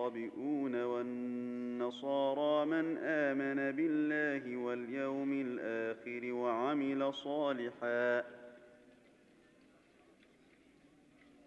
الصابئون والنصارى من آمن بالله واليوم الآخر وعمل صالحاً